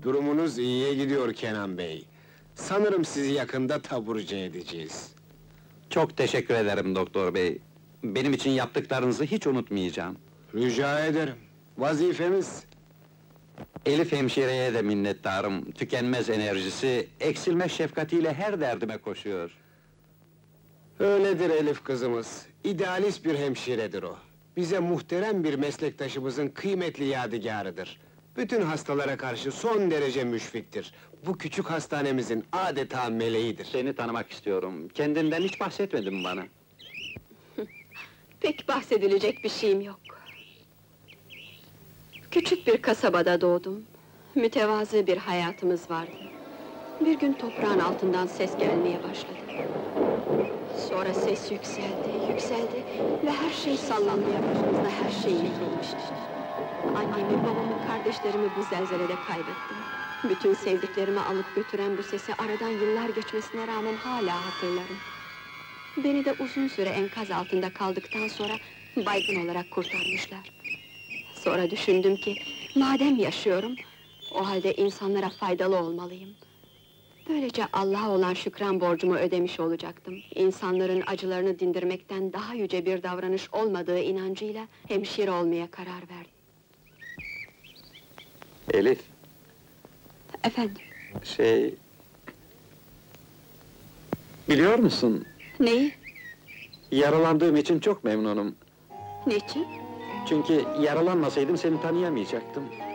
Durumunuz iyiye gidiyor Kenan Bey. Sanırım sizi yakında taburcu edeceğiz. Çok teşekkür ederim doktor bey. Benim için yaptıklarınızı hiç unutmayacağım. Rica ederim. Vazifemiz. Elif hemşireye de minnettarım. Tükenmez enerjisi, eksilmez şefkatiyle her derdime koşuyor. Öyledir Elif kızımız. İdealist bir hemşiredir o. Bize muhterem bir meslektaşımızın kıymetli yadigarıdır. Bütün hastalara karşı son derece müşfiktir. Bu küçük hastanemizin adeta meleğidir. Seni tanımak istiyorum. Kendinden hiç bahsetmedin bana. Pek bahsedilecek bir şeyim yok. Küçük bir kasabada doğdum. Mütevazı bir hayatımız vardı. Bir gün toprağın altından ses gelmeye başladı. Sonra ses yükseldi, yükseldi ve her şey sallanmaya başladı, her şey yıkılmıştı. Annemi, babamı, kardeşlerimi bu zelzelede kaybettim. Bütün sevdiklerimi alıp götüren bu sesi aradan yıllar geçmesine rağmen hala hatırlarım. Beni de uzun süre enkaz altında kaldıktan sonra baygın olarak kurtarmışlar. Sonra düşündüm ki, madem yaşıyorum, o halde insanlara faydalı olmalıyım. Böylece Allah'a olan şükran borcumu ödemiş olacaktım. İnsanların acılarını dindirmekten daha yüce bir davranış olmadığı inancıyla hemşire olmaya karar verdim. Elif, Efendim, biliyor musun? neyi? Yaralandığım için çok memnunum. Niçin? Çünkü yaralanmasaydım seni tanıyamayacaktım.